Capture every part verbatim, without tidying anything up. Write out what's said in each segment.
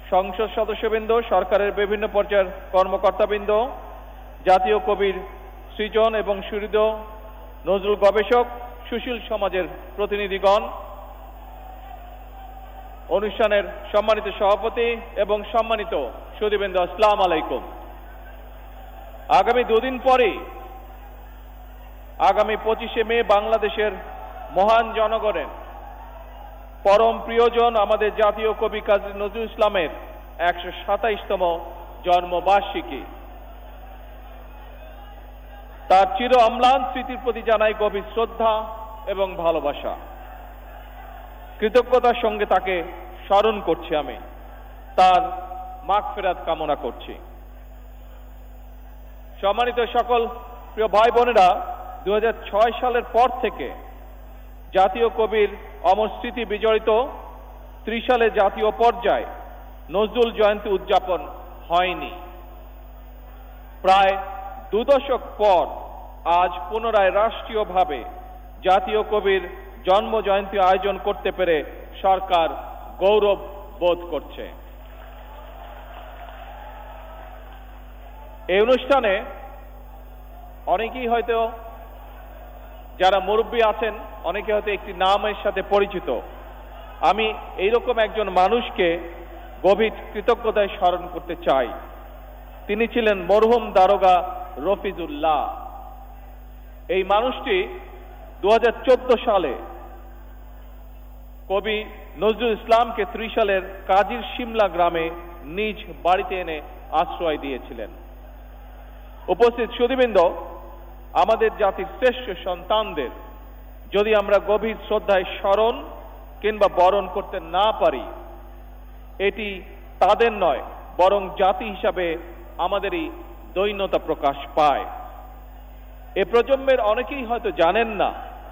সংসদ সদস্যবৃন্দ, সরকারের বিভিন্ন পর্যায়ের কর্মকর্তাবৃন্দ, জাতীয় কবির সৃজন এবং সুহৃদ নজরুল গবেষক, সুশীল সমাজের প্রতিনিধিগণ, অনুষ্ঠানের সম্মানিত সভাপতি এবং সম্মানিত সুধীবৃন্দ, আসসালামু আলাইকুম। আগামী দুদিন পরে আগামী পঁচিশে মে বাংলাদেশের মহান জনগণের পরম প্রিয়জন আমাদের জাতীয় কবি কাজী নজরুল ইসলামের একশো সাতাইশতম জন্মবার্ষিকী। তার চির অম্লান স্মৃতির প্রতি জানাই গভীর শ্রদ্ধা এবং ভালোবাসা। কৃতজ্ঞতার সঙ্গে তাকে স্মরণ করছি, আমি তার মাগফিরাত কামনা করছি। সম্মানিত সকল প্রিয় ভাই বোনেরা, দুই হাজার ছয় সালের পর থেকে জাতীয় কবির অমর স্মৃতি বিজড়িত ত্রিশালে জাতীয় পর্যায়ে নজরুল জয়ন্তী উদযাপন হয়নি। প্রায় দু দশক পর আজ পুনরায় রাষ্ট্রীয়ভাবে জাতীয় কবির জন্ম জয়ন্তী আয়োজন করতে পেরে সরকার গৌরব বোধ করছে। এই অনুষ্ঠানে অনেকেই হয়তো, যারা মুরব্বী আছেন, অনেকে হয়তো একটি নামের সাথে পরিচিত। আমি এইরকম একজন মানুষকে গভীর কৃতজ্ঞতায় স্মরণ করতে চাই। তিনি ছিলেন মরহুম দারোগা রফিজুল্লাহ। এই মানুষটি দু হাজার চোদ্দ সালে কবি নজরুল ইসলামকে ত্রিশালের কাজীর শিমলা গ্রামে নিজ বাড়িতে এনে আশ্রয় দিয়েছিলেন। উপস্থিত সুধীবৃন্দ, আমাদের জাতির শ্রেষ্ঠ সন্তানদের যদি আমরা গভীর শ্রদ্ধায় স্মরণ কিংবা বরণ করতে না পারি, এটি তাদের নয় বরং জাতি হিসাবে আমাদেরই দৈন্যতা প্রকাশ পায়। এ প্রজন্মের অনেকেই হয়তো জানেন না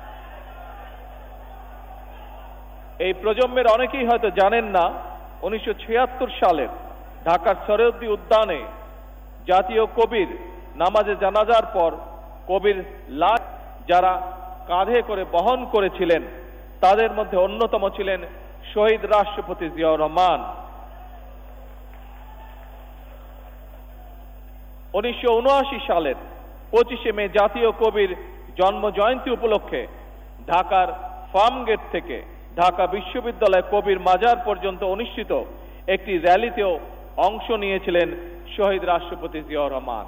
এই প্রজন্মের অনেকেই হয়তো জানেন না উনিশশো ছিয়াত্তর সালের ঢাকার সরোয়ার্দী উদ্যানে জাতীয় কবির নামাজে জানাজার পর কবির লাশ যারা কাঁধে করে বহন করেছিলেন, তাদের মধ্যে অন্যতম ছিলেন শহীদ রাষ্ট্রপতি জিয়াউর রহমান। উনিশশো উনআশি সালের পঁচিশে মে জাতীয় কবির জন্ম জয়ন্তী উপলক্ষে ঢাকার ফার্মগেট থেকে ঢাকা বিশ্ববিদ্যালয় কবির মাজার পর্যন্ত অনুষ্ঠিত একটি র্যালিতেও অংশ নিয়েছিলেন শহীদ রাষ্ট্রপতি জিয়াউর রহমান।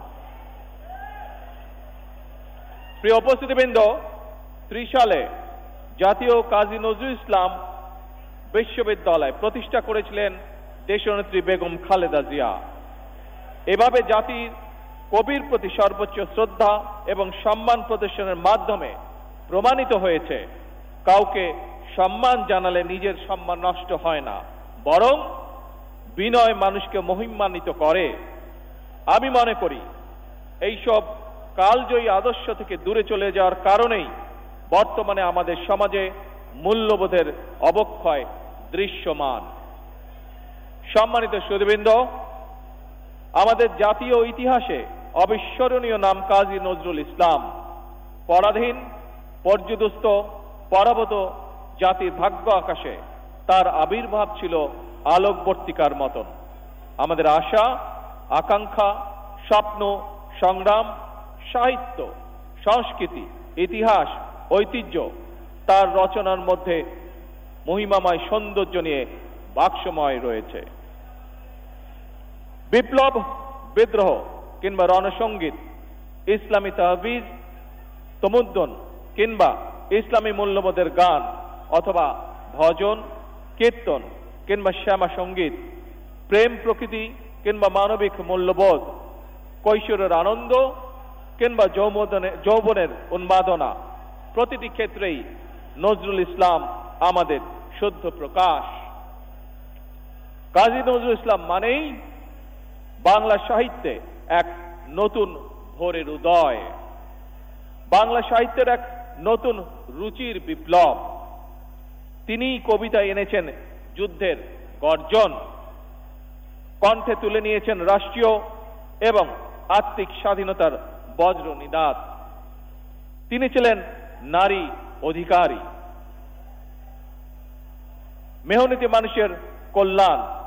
প্রিয় উপস্থিতিবৃন্দ, ত্রিশালে জাতীয় কাজী নজরুল ইসলাম বিশ্ববিদ্যালয় প্রতিষ্ঠা করেছিলেন দেশনেত্রী বেগম খালেদা জিয়া। এভাবে জাতির কবির প্রতি সর্বোচ্চ শ্রদ্ধা এবং সম্মান প্রদর্শনের মাধ্যমে প্রমাণিত হয়েছে, কাউকে সম্মান জানালে নিজের সম্মান নষ্ট হয় না, বরং বিনয় মানুষকে মহিমান্বিত করে। আমি মনে করি এইসব কালজয়ী আদর্শ থেকে দূরে চলে যাওয়ার কারণেই বর্তমানে আমাদের সমাজে মূল্যবোধের অবক্ষয় দৃশ্যমান। সম্মানিত সুধীবৃন্দ, আমাদের জাতীয় ইতিহাসে অবিস্মরণীয় নাম কাজী নজরুল ইসলাম। পরাধীন, পর্যুদস্ত, পরাভূত জাতির ভাগ্য আকাশে তার আবির্ভাব ছিল আলোকবর্তিকার মতন। আমাদের আশা, আকাঙ্ক্ষা, স্বপ্ন, সংগ্রাম, সাহিত্য, সংস্কৃতি, ইতিহাস, ঐতিহ্য তার রচনার মধ্যে মহিমাময় সৌন্দর্য নিয়ে বাক্সময় রয়েছে। বিপ্লব, বিদ্রোহ কিংবা রণসঙ্গীত, ইসলামী তাহবিজ, তমুদ্দন কিংবা ইসলামী মূল্যবোধের গান অথবা ভজন, কীর্তন কিংবা শ্যামা সঙ্গীত, প্রেম প্রকৃতি কিংবা মানবিক মূল্যবোধ, কৈশোরের আনন্দ কিংবা যৌবনের উন্মাদনা, প্রতিটি ক্ষেত্রেই নজরুল ইসলাম আমাদের শুদ্ধ প্রকাশ। কাজী নজরুল ইসলাম মানেই বাংলা সাহিত্যে এক নতুন ভোরের উদয়, বাংলা সাহিত্যের এক নতুন রুচির বিপ্লব। তিনি কবিতায় এনেছেন যুদ্ধের গর্জন, কণ্ঠে তুলে নিয়েছেন রাষ্ট্রীয় এবং আত্মিক স্বাধীনতার বজ্র নিনাদ। তিনি ছিলেন নারী অধিকারী, মেহনতি মানুষের কল্যাণ